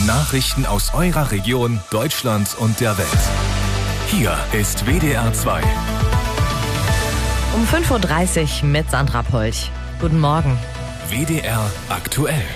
Nachrichten aus eurer Region, Deutschland und der Welt. Hier ist WDR 2. Um 5:30 Uhr mit Sandra Polch. Guten Morgen. WDR aktuell.